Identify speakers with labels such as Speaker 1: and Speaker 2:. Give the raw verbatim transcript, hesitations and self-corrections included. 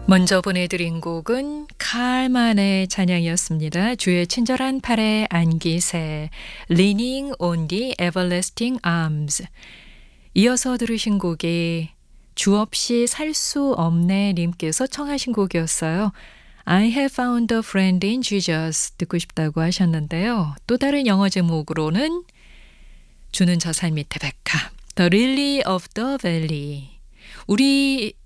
Speaker 1: 먼저 보내드린 곡은 칼만의 찬양이었습니다. 주의 친절한 팔에 안기세, Leaning on the Everlasting Arms. 이어서 들으신 곡이 주 없이 살 수 없네 님께서 청하신 곡이었어요. I have found a friend in Jesus 듣고 싶다고 하셨는데요. 또 다른 영어 제목으로는 주는 저 산 밑에 백합, The Lily of the Valley. 우리